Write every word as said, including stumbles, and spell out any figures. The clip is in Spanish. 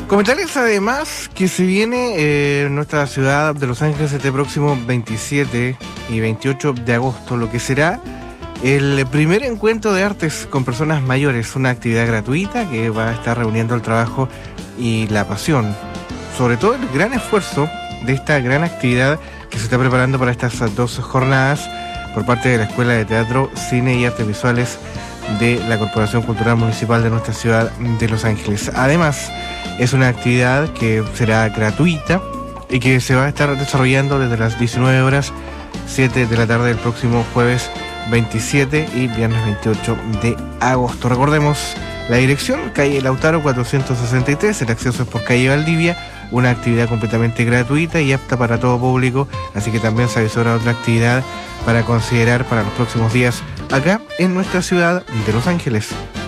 Comentarles además que se viene eh, en nuestra ciudad de Los Ángeles este próximo veintisiete y veintiocho de agosto, lo que será el primer encuentro de artes con personas mayores, una actividad gratuita que va a estar reuniendo el trabajo y la pasión, sobre todo el gran esfuerzo de esta gran actividad que se está preparando para estas dos jornadas por parte de la Escuela de Teatro, Cine y Artes Visuales de la Corporación Cultural Municipal de nuestra ciudad de Los Ángeles. Además, es una actividad que será gratuita y que se va a estar desarrollando desde las diecinueve horas, siete de la tarde del próximo jueves veintisiete y viernes veintiocho de agosto. Recordemos la dirección: calle Lautaro cuatrocientos sesenta y tres, el acceso es por calle Valdivia, una actividad completamente gratuita y apta para todo público, así que también se avisora otra actividad para considerar para los próximos días acá en nuestra ciudad de Los Ángeles.